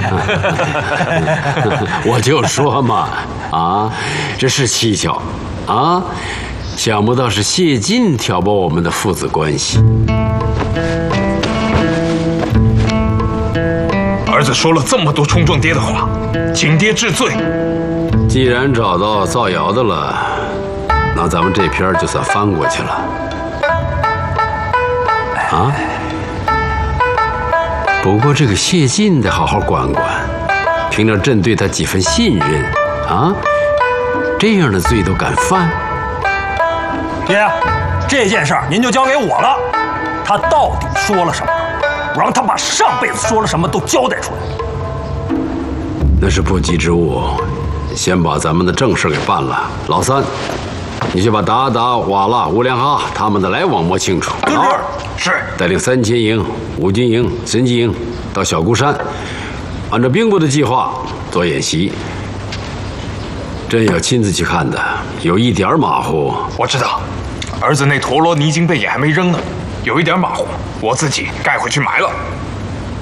我就说嘛，啊，这是蹊跷，啊，想不到是谢晋挑拨我们的父子关系。 儿子说了这么多冲撞爹的话，请爹治罪。 既然找到造谣的了，那咱们这篇就算翻过去了。啊？不过这个谢晋得好好管管，凭着朕对他几分信任，啊，这样的罪都敢犯？ 爹，这件事儿您就交给我了。他到底说了什么？我让他把上辈子说了什么都交代出来。 那是不急之物，先把咱们的正事给办了。老三，你去把达达、瓦剌、乌良哈他们的来往摸清楚。 老二是带领3000营、5军营、神机营到小孤山，按照兵部的计划做演习。朕要亲自去看的，有一点马虎。 我知道，儿子那陀螺泥晶被也还没扔呢，有一点马虎，我自己盖回去埋了。